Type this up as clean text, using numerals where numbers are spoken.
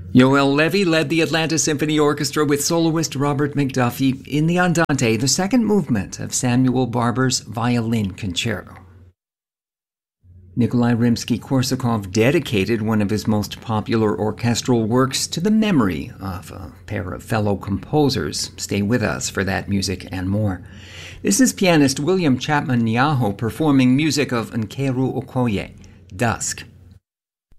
Yoel Levy led the Atlanta Symphony Orchestra with soloist Robert McDuffie in the Andante, the second movement of Samuel Barber's Violin Concerto. Nikolai Rimsky-Korsakov dedicated one of his most popular orchestral works to the memory of a pair of fellow composers. Stay with us for that music and more. This is pianist William Chapman Nyaho performing music of Nkiru Okoye, Dusk.